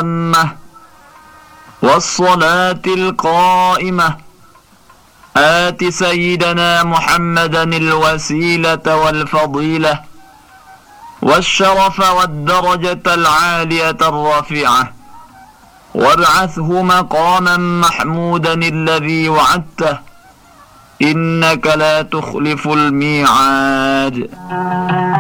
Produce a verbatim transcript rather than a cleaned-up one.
التامة والصلاة القائمة آت سيدنا محمدا الوسيلة والفضيلة والشرف والدرجة العالية الرفيعة وابعثه مقاما محمودا الذي وعدته إنك لا تخلف الميعاد.